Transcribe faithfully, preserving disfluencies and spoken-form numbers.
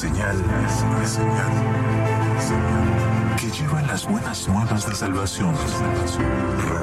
señal, es señal, señal que lleva las buenas nuevas de salvación.